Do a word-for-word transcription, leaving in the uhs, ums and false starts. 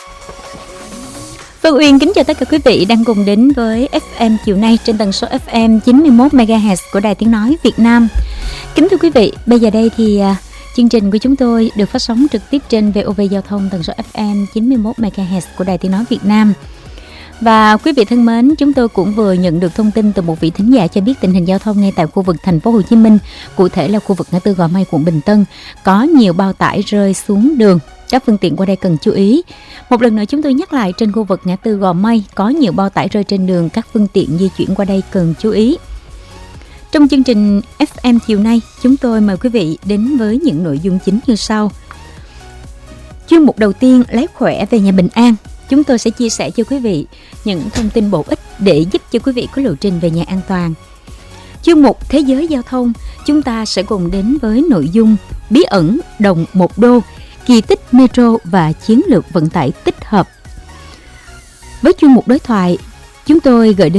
Phương Uyên kính chào tất cả quý vị đang cùng đến với ép em chiều nay trên tần số ép em chín mươi mốt mê ga héc của Đài Tiếng Nói Việt Nam. Kính thưa quý vị, bây giờ đây thì uh, chương trình của chúng tôi được phát sóng trực tiếp trên vê o vê Giao thông tần số ép em chín mươi mốt mê ga héc của Đài Tiếng Nói Việt Nam. Và quý vị thân mến, chúng tôi cũng vừa nhận được thông tin từ một vị thính giả cho biết tình hình giao thông ngay tại khu vực thành phố Hồ Chí Minh, cụ thể là khu vực ngã tư Gò Mây, quận Bình Tân, có nhiều bao tải rơi xuống đường. Các phương tiện qua đây cần chú ý. Một lần nữa chúng tôi nhắc lại, trên khu vực ngã tư Gò Mây có nhiều bao tải rơi trên đường, các phương tiện di chuyển qua đây cần chú ý. Trong chương trình ép em chiều nay, chúng tôi mời quý vị đến với những nội dung chính như sau. Chuyên mục đầu tiên, lái khỏe về nhà bình an. Chúng tôi sẽ chia sẻ cho quý vị những thông tin bổ ích để giúp cho quý vị có lộ trình về nhà an toàn. Chuyên mục Thế giới giao thông, chúng ta sẽ cùng đến với nội dung bí ẩn đồng một đô, kỳ tích metro và chiến lược vận tải tích hợp. Với chuyên mục đối thoại, chúng tôi gửi đến